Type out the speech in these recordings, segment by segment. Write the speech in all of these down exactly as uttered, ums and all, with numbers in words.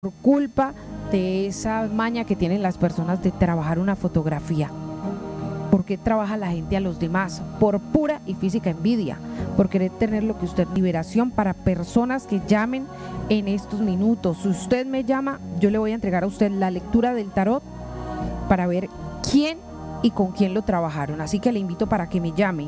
por culpa de esa maña que tienen las personas de trabajar una fotografía. ¿Por qué trabaja la gente a los demás? Por pura y física envidia, por querer tener lo que usted... Liberación para personas que llamen en estos minutos. Si usted me llama, yo le voy a entregar a usted la lectura del tarot para ver quién y con quién lo trabajaron. Así que le invito para que me llame.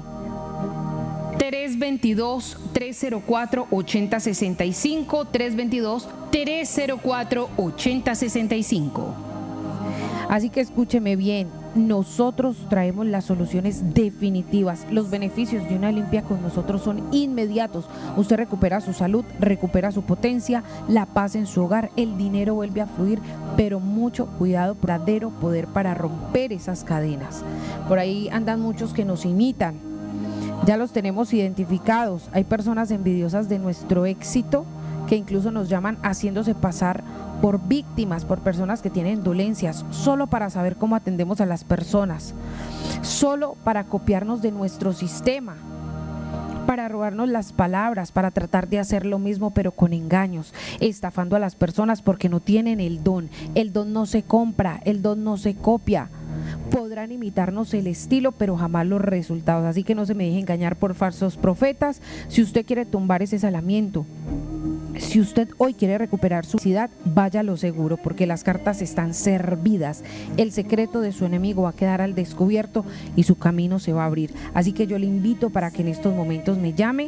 tres veintidós, tres cero cuatro, ochenta sesenta y cinco, tres veintidós, tres cero cuatro, ochenta sesenta y cinco. Así que escúcheme bien, nosotros traemos las soluciones definitivas. Los beneficios de una limpia con nosotros son inmediatos. Usted recupera su salud, recupera su potencia, la paz en su hogar, el dinero vuelve a fluir, pero mucho cuidado, verdadero poder para romper esas cadenas. Por ahí andan muchos que nos imitan. Ya los tenemos identificados. Hay personas envidiosas de nuestro éxito que incluso nos llaman haciéndose pasar por víctimas, por personas que tienen dolencias, solo para saber cómo atendemos a las personas, solo para copiarnos de nuestro sistema, para robarnos las palabras, para tratar de hacer lo mismo pero con engaños, estafando a las personas porque no tienen el don. El don no se compra, el don no se copia. Podrán imitarnos el estilo, pero jamás los resultados. Así que no se me deje engañar por falsos profetas. Si usted quiere tumbar ese salamiento, si usted hoy quiere recuperar su felicidad, vaya a lo seguro, porque las cartas están servidas. El secreto de su enemigo va a quedar al descubierto y su camino se va a abrir. Así que yo le invito para que en estos momentos me llame.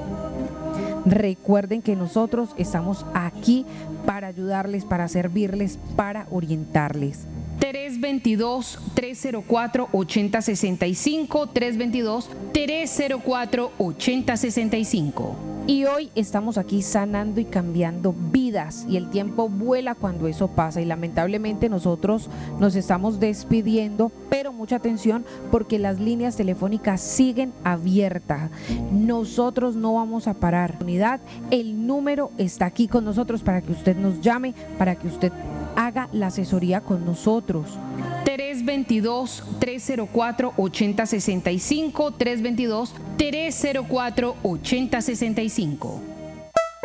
Recuerden que nosotros estamos aquí para ayudarles, para servirles, para orientarles. tres veintidós, tres cero cuatro, ochenta sesenta y cinco, tres veintidós, tres cero cuatro, ochenta sesenta y cinco. Y hoy estamos aquí sanando y cambiando vidas, y el tiempo vuela cuando eso pasa, y lamentablemente nosotros nos estamos despidiendo, pero mucha atención porque las líneas telefónicas siguen abiertas. Nosotros no vamos a parar. Unidad, el número está aquí con nosotros para que usted nos llame, para que usted haga la asesoría con nosotros. tres veintidós, tres cero cuatro, ochenta sesenta y cinco, tres veintidós, tres cero cuatro, ochenta sesenta y cinco.